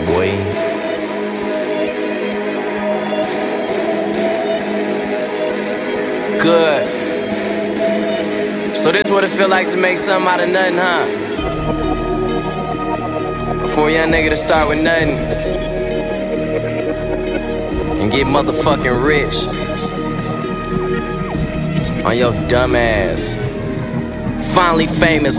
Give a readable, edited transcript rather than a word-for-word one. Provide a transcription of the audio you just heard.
boy. Good. So this what it feel like to make something out of nothing, huh? For a young nigga to start with nothing and get motherfucking rich on your dumb ass. Finally famous.